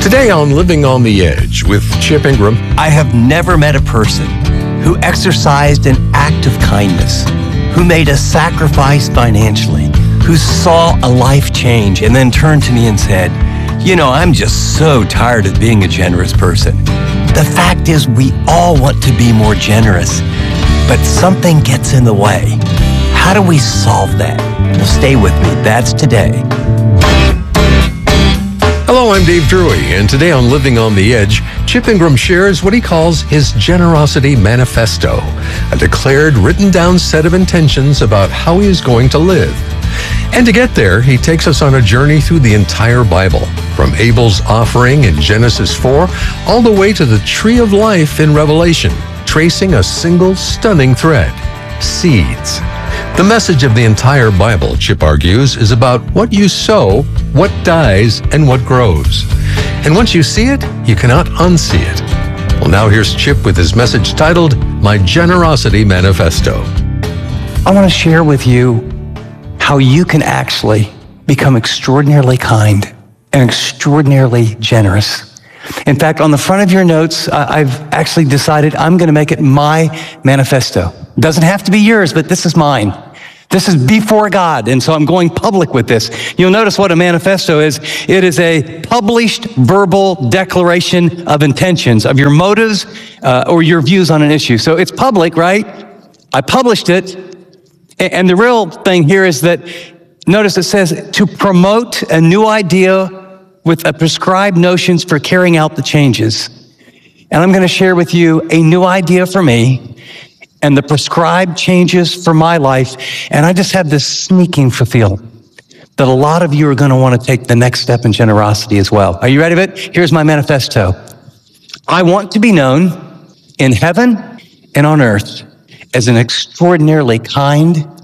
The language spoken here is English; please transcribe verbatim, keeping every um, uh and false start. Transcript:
Today on Living on the Edge with Chip Ingram. I have never met a person who exercised an act of kindness, who made a sacrifice financially, who saw a life change and then turned to me and said, you know, I'm just so tired of being a generous person. The fact is, we all want to be more generous, but something gets in the way. How do we solve that? Well, stay with me. That's today. Hello, I'm Dave Drury, and today on Living on the Edge, Chip Ingram shares what he calls his Generosity Manifesto, a declared, written-down set of intentions about how he is going to live. And to get there, he takes us on a journey through the entire Bible, from Abel's offering in Genesis four, all the way to the Tree of Life in Revelation, tracing a single stunning thread: seeds. The message of the entire Bible, Chip argues, is about what you sow, what dies, and what grows. And once you see it, you cannot unsee it. Well, now here's Chip with his message titled, My Generosity Manifesto. I want to share with you how you can actually become extraordinarily kind and extraordinarily generous. In fact, on the front of your notes, I've actually decided I'm going to make it my manifesto. It doesn't have to be yours, but this is mine. This is before God, and so I'm going public with this. You'll notice what a manifesto is. It is a published verbal declaration of intentions, of your motives uh, or your views on an issue. So it's public, right? I published it, and the real thing here is that, notice it says, to promote a new idea with a prescribed notions for carrying out the changes. And I'm going to share with you a new idea for me and the prescribed changes for my life. And I just have this sneaking feel that a lot of you are going to want to take the next step in generosity as well. Are you ready for it? Here's my manifesto. I want to be known in heaven and on earth as an extraordinarily kind,